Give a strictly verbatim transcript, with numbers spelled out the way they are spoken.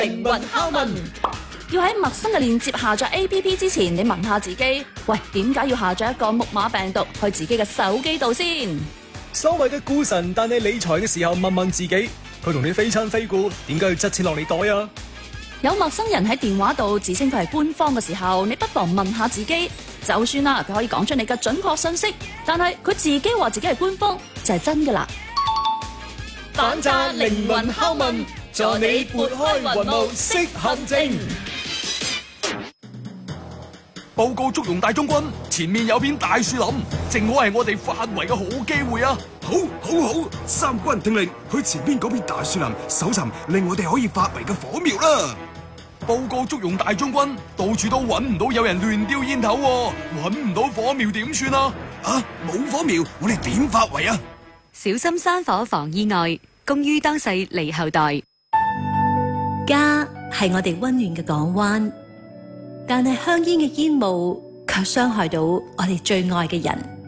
靈魂拷問。 要喺陌生嘅鏈接下載 A P P 之前，你問下自己，喂，點解要下載一個木馬病毒去自己嘅手機度先？ 所謂嘅股神帶你理財嘅時候，問問自己，佢同你非親非故，點解要執錢落你袋啊？ 有陌生人喺電話度自稱佢係官方嘅時候，你不妨問下自己，就算啦，佢可以講出你嘅準確信息，但係佢自己話自己係官方，就係真㗎啦。 反詐靈魂拷問，助你撥開雲霧識陷阱。 報告祝融大將軍，前面有片大樹林，正好係我哋發圍嘅好機會啊！ 好，好，好，三軍聽令，去前邊嗰片大樹林搜尋令我哋可以發圍嘅火苗啦！ 報告祝融大將軍，到處都揾唔到有人亂丟煙頭喎，揾唔到火苗點算啊？ 啊，冇火苗，我哋點發圍啊？ 小心山火防意外，公於當世利後代。 家係我哋溫暖嘅港灣，但係香煙嘅煙霧卻傷害到我哋最愛嘅人。